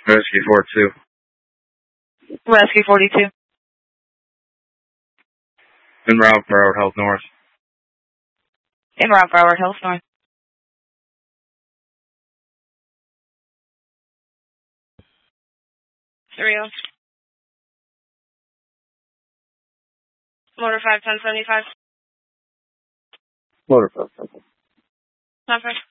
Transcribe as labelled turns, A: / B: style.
A: Rescue 42.
B: Rescue 42.
A: En route for Broward Health North.
B: En route for Broward Health North.
C: Rio. Motor 51075.
A: Motor 510.
C: Number.